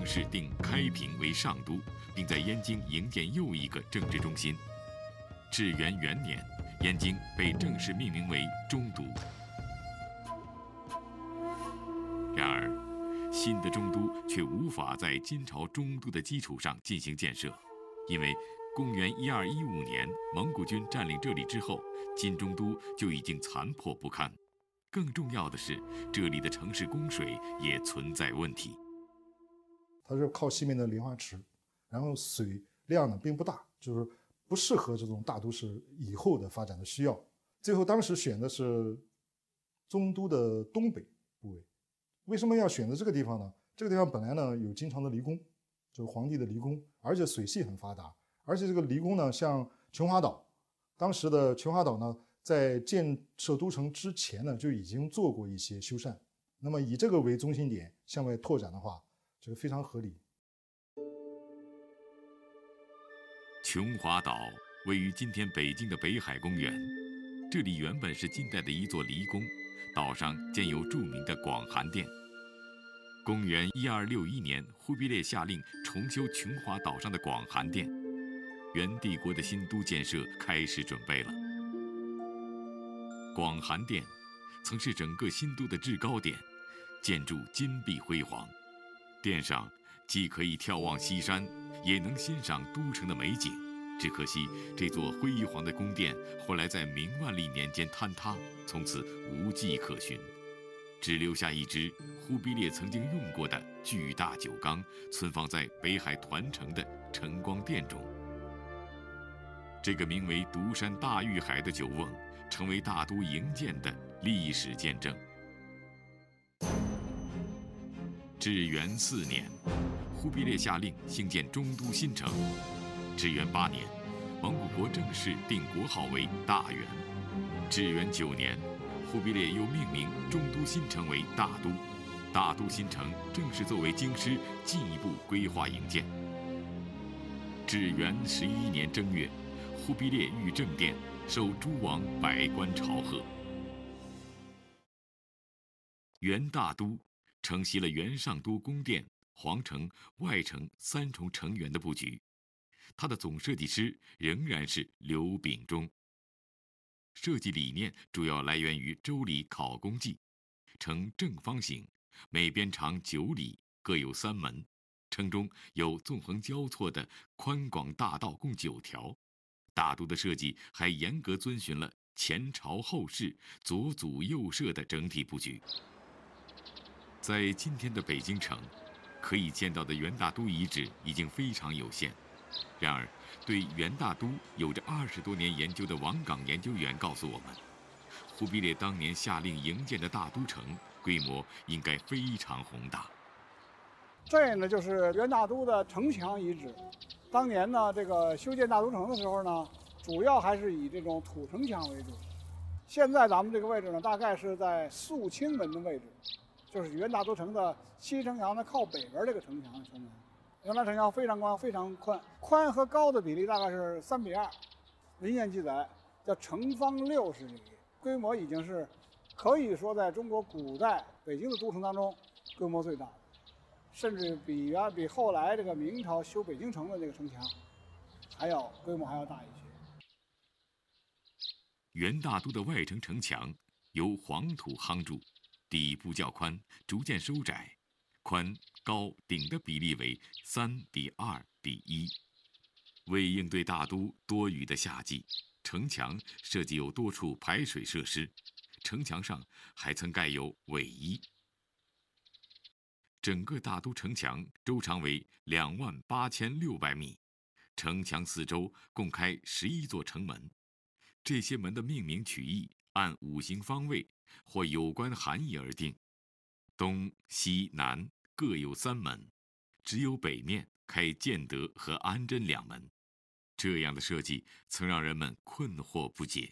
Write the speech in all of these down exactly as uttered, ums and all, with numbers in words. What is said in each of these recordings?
式定开平为上都，并在燕京营建又一个政治中心。至元元年，燕京被正式命名为中都。然而，新的中都却无法在金朝中都的基础上进行建设，因为公元一二一五年蒙古军占领这里之后，金中都就已经残破不堪。更重要的是，这里的城市供水也存在问题。 它是靠西面的莲花池，然后水量呢并不大，就是不适合这种大都市以后的发展的需要。最后当时选的是中都的东北部位。为什么要选择这个地方呢？这个地方本来呢有经常的离宫，就是皇帝的离宫，而且水系很发达，而且这个离宫呢，像琼华岛，当时的琼华岛呢，在建设都城之前呢就已经做过一些修缮。那么以这个为中心点向外拓展的话，这个非常合理。 琼华岛位于今天北京的北海公园，这里原本是近代的一座离宫，岛上建有著名的广寒殿。公元一二六一年，忽必烈下令重修琼华岛上的广寒殿，元帝国的新都建设开始准备了。广寒殿曾是整个新都的制高点，建筑金碧辉煌，殿上既可以眺望西山，也能欣赏都城的美景。只可惜这座辉煌的宫殿后来在明万历年间坍塌，从此无迹可寻，只留下一只忽必烈曾经用过的巨大酒缸，存放在北海团城的晨光殿中。这个名为独山大玉海的酒瓮，成为大都营建的历史见证。至元四年，忽必烈下令兴建中都新城。至元八年，蒙古国正式定国号为大元。至元九年，忽必烈又命名中都新城为大都。大都新城正式作为京师进一步规划营建。至元十一年正月，忽必烈御正殿受诸王百官朝贺。元大都承袭了元上都宫殿、皇城、外城三重城垣的布局，它的总设计师仍然是刘秉忠。设计理念主要来源于《周礼·考工记》，呈正方形，每边长九里，各有三门，城中有纵横交错的宽广大道共九条。大都的设计还严格遵循了前朝后市、左祖右社的整体布局。在今天的北京城，可以见到的元大都遗址已经非常有限。然而，对元大都有着二十多年研究的王岗研究员告诉我们，忽必烈当年下令营建的大都城规模应该非常宏大。 这呢就是元大都的城墙遗址。当年呢，这个修建大都城的时候呢，主要还是以这种土城墙为主。现在咱们这个位置呢，大概是在肃清门的位置，就是元大都城的西城墙的靠北边这个城墙的城墙。原来城墙非常宽，非常宽，宽和高的比例大概是三比二。文献记载叫城方六十里，规模已经是可以说在中国古代北京的都城当中规模最大的，甚至比原比后来这个明朝修北京城的那个城墙还要规模还要大一些。 元大都的外城城墙由黄土夯筑，底部较宽，逐渐收窄，宽高顶的比例为三比二比一。为应对大都多雨的夏季，城墙设计有多处排水设施，城墙上还曾盖有苇衣。整个大都城墙周长为两万八千六百米，城墙四周共开十一座城门，这些门的命名取义按五行方位或有关含义而定，东西南各有三门，只有北面开建德和安贞两门。这样的设计曾让人们困惑不解。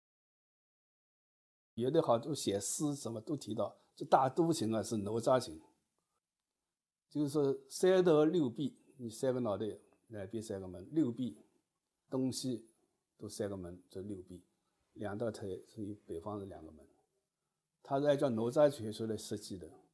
有的好多写诗什么都提到，这大都形啊是哪吒形，就是说三头六臂，你三个脑袋，两边三个门，六臂，东西都三个门，这六臂，两道腿是以北方的两个门，它是按照哪吒学说来设计的。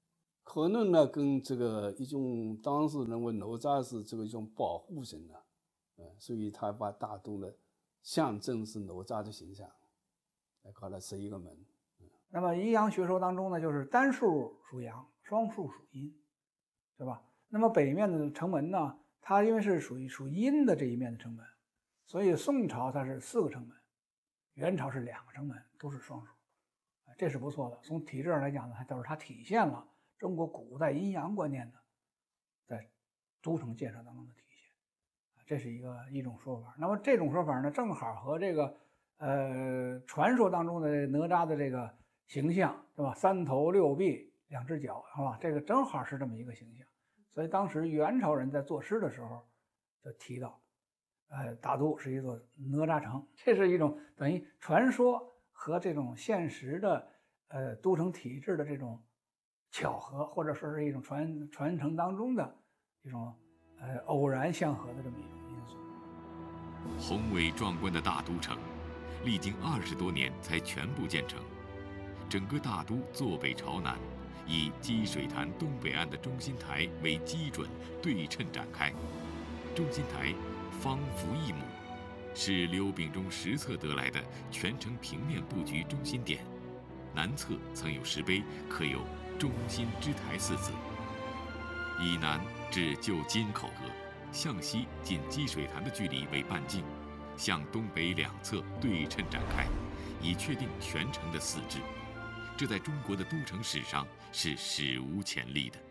可能呢跟这个一种当时认为哪吒是这个一种保护神的，嗯，所以他把大都呢象征是哪吒的形象，来搞了十一个门。 那么阴阳学说当中呢，就是单数属阳，双数属阴，对吧？那么北面的城门呢，它因为是属于属阴的这一面的城门，所以宋朝它是四个城门，元朝是两个城门，都是双数，这是不错的。从体制上来讲呢，它就是它体现了中国古代阴阳观念的在都城建设当中的体现，这是一个一种说法。那么这种说法呢，正好和这个呃传说当中的哪吒的这个形象，对吧？三头六臂两只脚，是吧？这个正好是这么一个形象。所以当时元朝人在作诗的时候就提到，呃，大都是一座哪吒城，这是一种等于传说和这种现实的呃都城体制的这种巧合，或者说是一种传传承当中的一种呃偶然相合的这么一种因素。 宏伟壮观的大都城，历经二十多年才全部建成。整个大都坐北朝南，以积水潭东北岸的中心台为基准对称展开。中心台方幅一亩，是刘秉忠实测得来的全城平面布局中心点。南侧曾有石碑，刻有“中心之台”四字。以南至旧金口阁，向西近积水潭的距离为半径，向东北两侧对称展开，以确定全城的四至。这在中国的都城史上是史无前例的。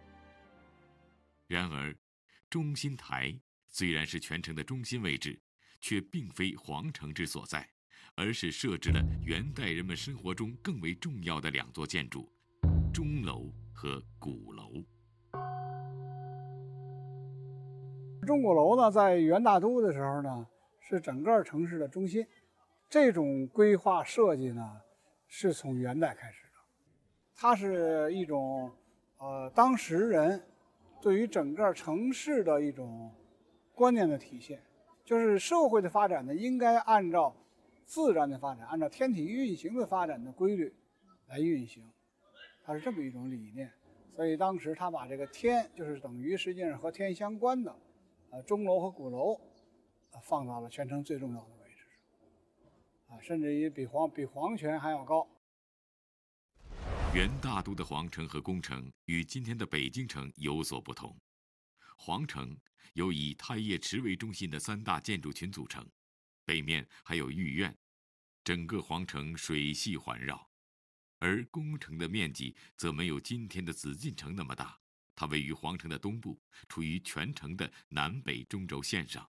然而，中心台虽然是全城的中心位置，却并非皇城之所在，而是设置了元代人们生活中更为重要的两座建筑：钟楼和鼓楼。 钟鼓楼呢，在元大都的时候呢，是整个城市的中心。这种规划设计呢，是从元代开始的，它是一种呃当时人对于整个城市的一种观念的体现，就是社会的发展呢，应该按照自然的发展，按照天体运行的发展的规律来运行，它是这么一种理念。所以当时他把这个天，就是等于实际上和天相关的，呃钟楼和鼓楼，呃放到了全城最重要的位置上，啊，甚至于比皇比皇权还要高。 元大都的皇城和宫城与今天的北京城有所不同。皇城由以太液池为中心的三大建筑群组成，北面还有御苑，整个皇城水系环绕。而宫城的面积则没有今天的紫禁城那么大，它位于皇城的东部，处于全城的南北中轴线上。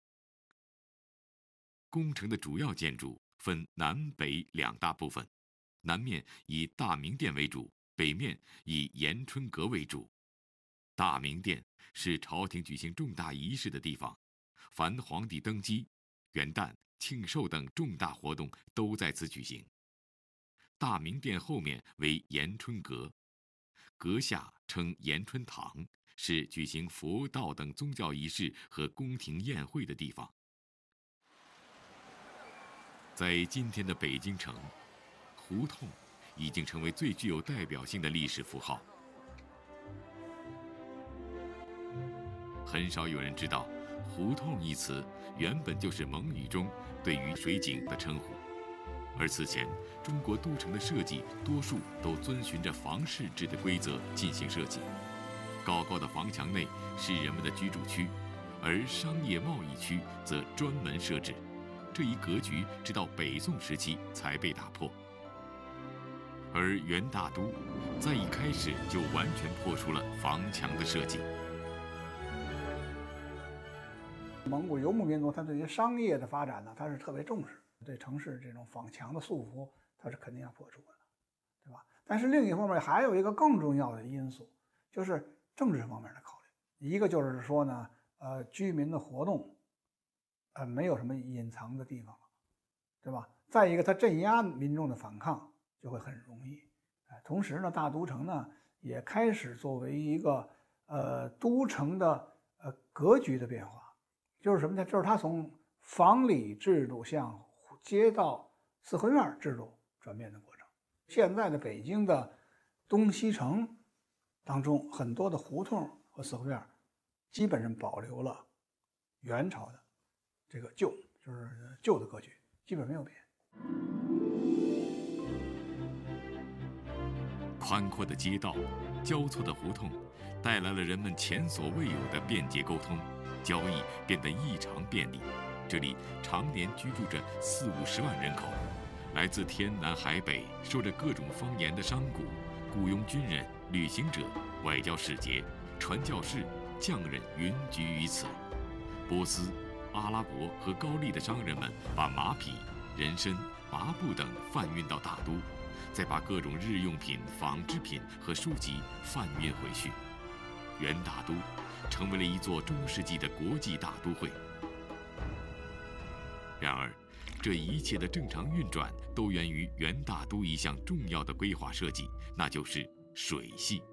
宫城的主要建筑分南北两大部分，南面以大明殿为主，北面以延春阁为主。大明殿是朝廷举行重大仪式的地方，凡皇帝登基、元旦、庆寿等重大活动都在此举行。大明殿后面为延春阁，阁下称延春堂，是举行佛道等宗教仪式和宫廷宴会的地方。在今天的北京城，胡同已经成为最具有代表性的历史符号。很少有人知道，胡同一词原本就是蒙语中对于水井的称呼。而此前，中国都城的设计多数都遵循着房市制的规则进行设计。高高的房墙内是人们的居住区，而商业贸易区则专门设置。这一格局直到北宋时期才被打破。而元大都在一开始就完全破除了房墙的设计。 蒙古游牧民族，它对于商业的发展呢，它是特别重视。对城市这种坊墙的束缚，它是肯定要破除的，对吧？但是另一方面还有一个更重要的因素，就是政治方面的考虑。一个就是说呢，呃，居民的活动，呃，没有什么隐藏的地方了，对吧？再一个，它镇压民众的反抗就会很容易。呃、同时呢，大都城呢也开始作为一个呃都城的呃格局的变化，就是什么呢？就是它从房里制度向街道四合院制度转变的过程。现在的北京的东西城， 当中很多的胡同和四合院，基本上保留了元朝的这个旧，就是旧的格局，基本没有变。 宽阔的街道，交错的胡同，带来了人们前所未有的便捷沟通，交易变得异常便利。这里常年居住着四五十万人口，来自天南海北、说着各种方言的商贾、雇佣军人、旅行者、外交使节、传教士、匠人云集于此。波斯、阿拉伯和高丽的商人们把马匹、人参、麻布等贩运到大都，再把各种日用品、纺织品和书籍贩运回去。元大都成为了一座中世纪的国际大都会。然而，这一切的正常运转都源于元大都一项重要的规划设计，那就是水系。